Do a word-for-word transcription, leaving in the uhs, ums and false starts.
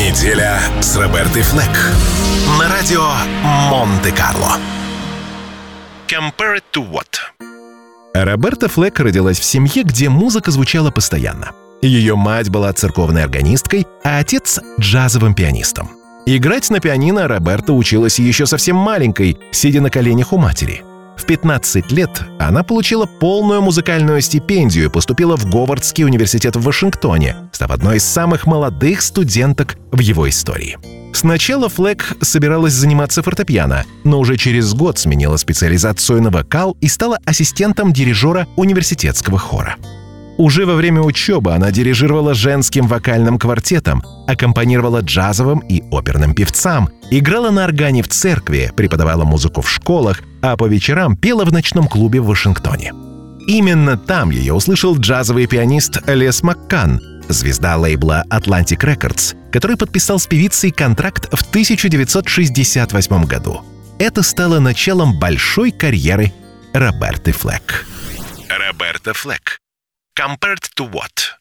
Неделя с Робертой Флэк на радио Монте-Карло. Compared to what? Роберта Флэк родилась в семье, где музыка звучала постоянно. Ее мать была церковной органисткой, а отец — джазовым пианистом. Играть на пианино Роберта училась еще совсем маленькой, сидя на коленях у матери. В пятнадцать лет она получила полную музыкальную стипендию и поступила в Говардский университет в Вашингтоне, став одной из самых молодых студенток в его истории. Сначала Флэк собиралась заниматься фортепиано, но уже через год сменила специализацию на вокал и стала ассистентом дирижера университетского хора. Уже во время учебы она дирижировала женским вокальным квартетом, аккомпанировала джазовым и оперным певцам, играла на органе в церкви, преподавала музыку в школах, а по вечерам пела в ночном клубе в Вашингтоне. Именно там ее услышал джазовый пианист Лес Маккан, звезда лейбла Atlantic Records, который подписал с певицей контракт в тысяча девятьсот шестьдесят восьмом году. Это стало началом большой карьеры Роберты Флэк. Роберта Флэк. Compared to what?